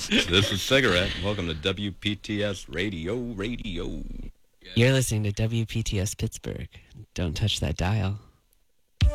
This is Cigarette. Welcome to WPTS Radio. You're listening to WPTS Pittsburgh. Don't touch that dial.